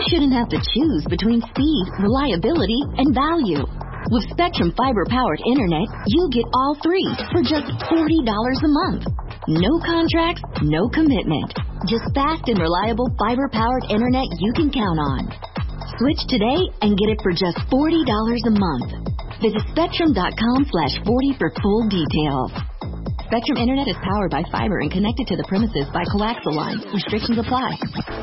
shouldn't have to choose between speed, reliability, and value. With Spectrum fiber-powered internet, you get all three for just $40 a month. No contracts, no commitment. Just fast and reliable fiber-powered internet you can count on. Switch today and get it for just $40 a month. Visit Spectrum.com/40 for full details. Spectrum Internet is powered by fiber and connected to the premises by coaxial lines. Restrictions apply.